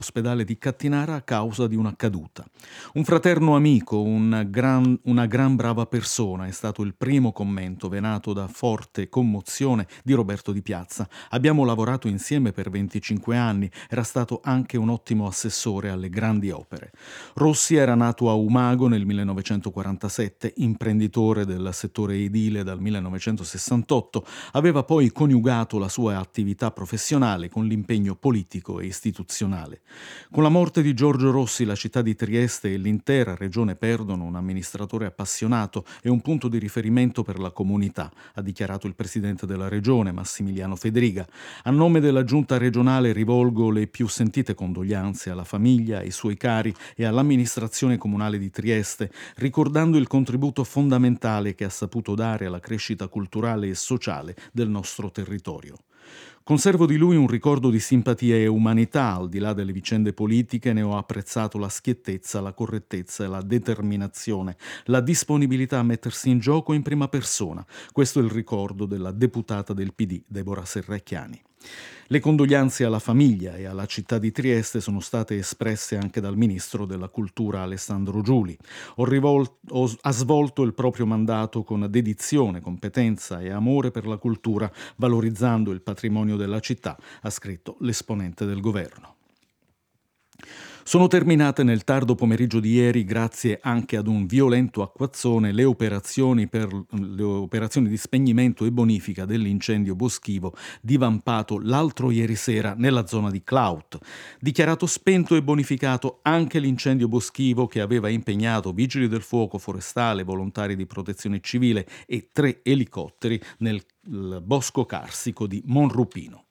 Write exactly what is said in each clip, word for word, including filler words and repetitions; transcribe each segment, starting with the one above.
Ospedale di Cattinara a causa di una caduta. Un fraterno amico, un gran- una gran brava persona, è stato il primo commento venato da forte commozione di Roberto Di Piazza. Abbiamo lavorato insieme per venticinque anni, era stato anche un ottimo assessore alle grandi opere. Rossi era nato a Umago nel millenovecentoquarantasette, imprenditore del settore edile dal millenovecentosessantotto, aveva poi coniugato la sua attività professionale con l'impegno politico e istituzionale. Con la morte di Giorgio Rossi la città di Trieste e l'intera regione perdono un amministratore appassionato e un punto di riferimento per la comunità, ha dichiarato il presidente della regione Massimiliano Fedriga. A nome della giunta regionale rivolgo le più sentite condoglianze alla famiglia, ai suoi cari e all'amministrazione comunale di Trieste, ricordando il contributo fondamentale che ha saputo dare alla crescita culturale e sociale del nostro territorio. Conservo di lui un ricordo di simpatia e umanità, al di là delle vicende politiche ne ho apprezzato la schiettezza, la correttezza e la determinazione, la disponibilità a mettersi in gioco in prima persona. Questo è il ricordo della deputata del P D, Deborah Serracchiani. Le condoglianze alla famiglia e alla città di Trieste sono state espresse anche dal ministro della Cultura Alessandro Giuli. Ho rivol- ho, ha svolto il proprio mandato con dedizione, competenza e amore per la cultura, valorizzando il patrimonio della città, ha scritto l'esponente del governo. Sono terminate nel tardo pomeriggio di ieri, grazie anche ad un violento acquazzone, le operazioni per le operazioni di spegnimento e bonifica dell'incendio boschivo divampato l'altro ieri sera nella zona di Clout. Dichiarato spento e bonificato anche l'incendio boschivo che aveva impegnato vigili del fuoco, forestale, volontari di protezione civile e tre elicotteri nel bosco carsico di Monrupino.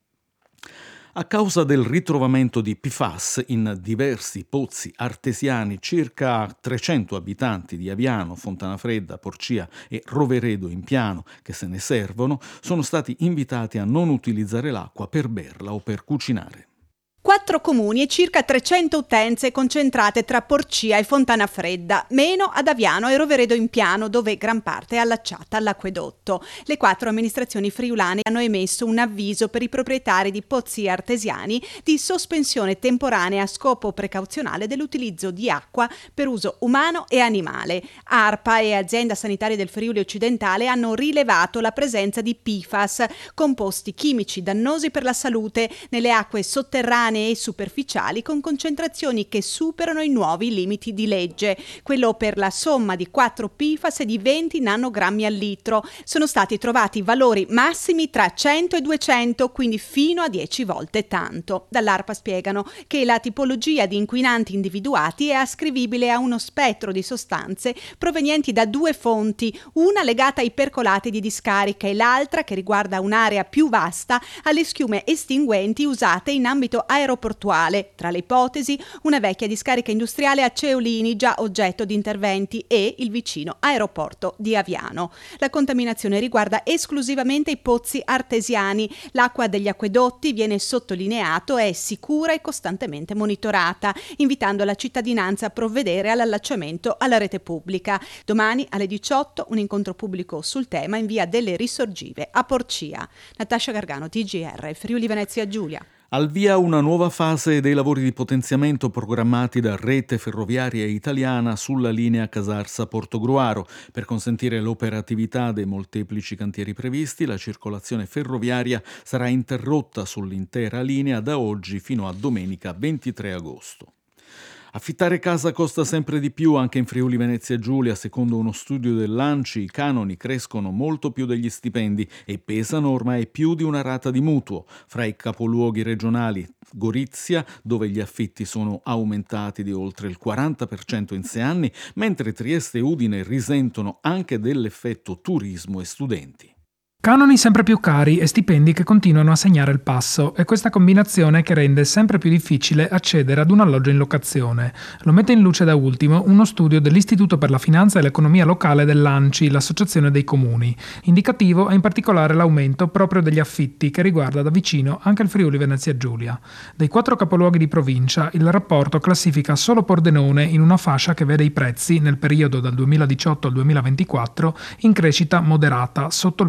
A causa del ritrovamento di P F A S in diversi pozzi artesiani, circa trecento abitanti di Aviano, Fontanafredda, Porcia e Roveredo in Piano, che se ne servono, sono stati invitati a non utilizzare l'acqua per berla o per cucinare. Quattro comuni e circa trecento utenze concentrate tra Porcia e Fontanafredda, meno ad Aviano e Roveredo in Piano, dove gran parte è allacciata all'acquedotto. Le quattro amministrazioni friulane hanno emesso un avviso per i proprietari di pozzi artesiani di sospensione temporanea a scopo precauzionale dell'utilizzo di acqua per uso umano e animale. ARPA e Azienda Sanitaria del Friuli Occidentale hanno rilevato la presenza di P F A S, composti chimici dannosi per la salute, nelle acque sotterranee e superficiali con concentrazioni che superano i nuovi limiti di legge. Quello per la somma di quattro P F A S e di venti nanogrammi al litro. Sono stati trovati valori massimi tra cento e duecento, quindi fino a dieci volte tanto. Dall'ARPA spiegano che la tipologia di inquinanti individuati è ascrivibile a uno spettro di sostanze provenienti da due fonti, una legata ai percolati di discarica e l'altra, che riguarda un'area più vasta, alle schiume estinguenti usate in ambito aeroportuale. aeroportuale. Tra le ipotesi, una vecchia discarica industriale a Ceolini, già oggetto di interventi, e il vicino aeroporto di Aviano. La contaminazione riguarda esclusivamente i pozzi artesiani. L'acqua degli acquedotti, viene sottolineato, è sicura e costantemente monitorata, invitando la cittadinanza a provvedere all'allacciamento alla rete pubblica. Domani alle diciotto un incontro pubblico sul tema in via delle Risorgive a Porcia. Natascia Gargano, T G R, Friuli Venezia Giulia. Al via una nuova fase dei lavori di potenziamento programmati da Rete Ferroviaria Italiana sulla linea Casarsa-Portogruaro. Per consentire l'operatività dei molteplici cantieri previsti, la circolazione ferroviaria sarà interrotta sull'intera linea da oggi fino a domenica ventitré agosto. Affittare casa costa sempre di più anche in Friuli Venezia Giulia. Secondo uno studio dell'Anci, i canoni crescono molto più degli stipendi e pesano ormai più di una rata di mutuo. Fra i capoluoghi regionali, Gorizia, dove gli affitti sono aumentati di oltre il quaranta per cento in sei anni, mentre Trieste e Udine risentono anche dell'effetto turismo e studenti. Canoni sempre più cari e stipendi che continuano a segnare il passo, è questa combinazione che rende sempre più difficile accedere ad un alloggio in locazione. Lo mette in luce da ultimo uno studio dell'Istituto per la Finanza e l'Economia Locale dell'Anci, l'Associazione dei Comuni. Indicativo è in particolare l'aumento proprio degli affitti, che riguarda da vicino anche il Friuli Venezia Giulia. Dei quattro capoluoghi di provincia, il rapporto classifica solo Pordenone in una fascia che vede i prezzi, nel periodo dal duemiladiciotto al duemilaventiquattro, in crescita moderata, sotto il venticinque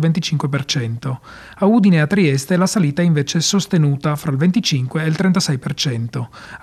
venticinque per cento. A Udine e a Trieste la salita è invece sostenuta fra il venticinque e il trentasei per cento.